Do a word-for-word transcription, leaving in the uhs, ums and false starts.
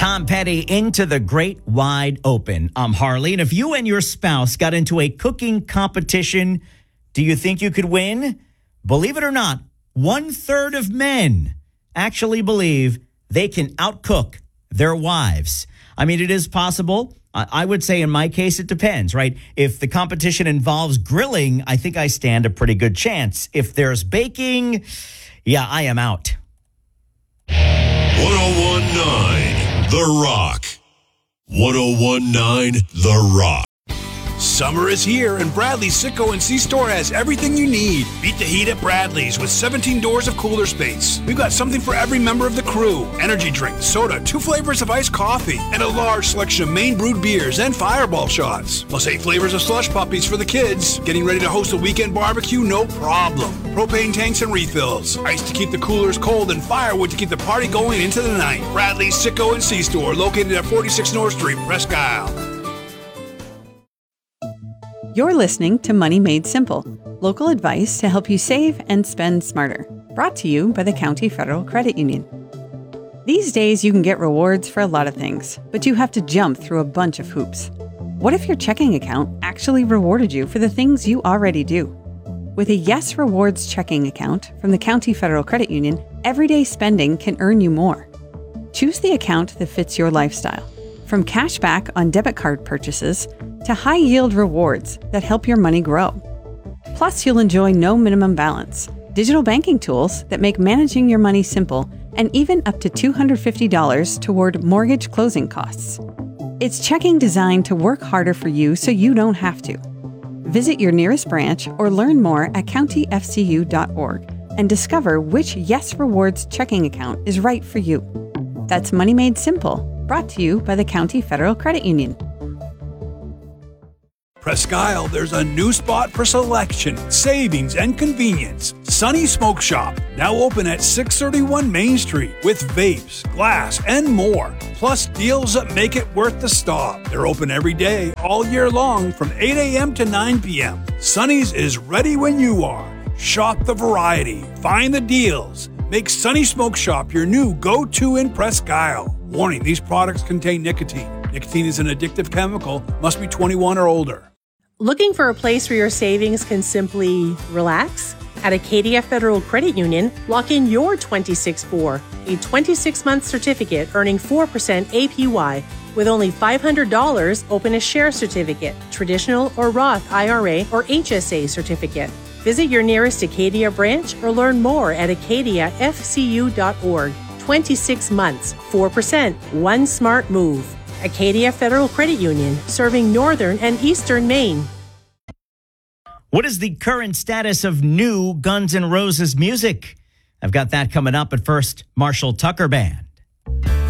Tom Petty into the great wide open. I'm Harley, and if you and your spouse got into a cooking competition, do you think you could win? Believe it or not, one third of men actually believe they can outcook their wives. I mean, it is possible. I would say in my case, it depends, right? If the competition involves grilling, I think I stand a pretty good chance. If there's baking, yeah, I am out. one oh one point nine The Rock. one oh one point nine The Rock. Summer is here, and Bradley's Sitco and C-Store has everything you need. Beat the heat at Bradley's with seventeen doors of cooler space. We've got something for every member of the crew. Energy drink, soda, two flavors of iced coffee, and a large selection of Maine brewed beers and Fireball shots. Plus eight flavors of slush puppies for the kids. Getting ready to host a weekend barbecue? No problem. Propane tanks and refills. Ice to keep the coolers cold and firewood to keep the party going into the night. Bradley's Sitco and C-Store, located at forty-six North Street, Presque Isle. You're listening to Money Made Simple, local advice to help you save and spend smarter. Brought to you by the County Federal Credit Union. These days, you can get rewards for a lot of things, but you have to jump through a bunch of hoops. What if your checking account actually rewarded you for the things you already do? With a Yes Rewards checking account from the County Federal Credit Union, everyday spending can earn you more. Choose the account that fits your lifestyle, from cash back on debit card purchases to high-yield rewards that help your money grow. Plus, you'll enjoy no minimum balance, digital banking tools that make managing your money simple, and even up to two hundred fifty dollars toward mortgage closing costs. It's checking designed to work harder for you so you don't have to. Visit your nearest branch or learn more at county f c u dot org and discover which Yes Rewards checking account is right for you. That's Money Made Simple, brought to you by the County Federal Credit Union. Presque Isle, there's a new spot for selection, savings, and convenience. Sunny Smoke Shop, now open at six thirty-one Main Street with vapes, glass, and more. Plus deals that make it worth the stop. They're open every day, all year long, from eight a.m. to nine p.m. Sunny's is ready when you are. Shop the variety, find the deals. Make Sunny Smoke Shop your new go-to in Presque Isle. Warning, these products contain nicotine. Nicotine is an addictive chemical, must be twenty-one or older. Looking for a place where your savings can simply relax? At Acadia Federal Credit Union, lock in your twenty-six four, a twenty-six month certificate earning four percent A P Y. With only five hundred dollars, open a share certificate, traditional or Roth I R A or H S A certificate. Visit your nearest Acadia branch or learn more at acadia f c u dot org. twenty-six months, four percent, one smart move. Acadia Federal Credit Union, serving northern and eastern Maine. What is the current status of new Guns N' Roses music? I've got that coming up, but first, Marshall Tucker Band.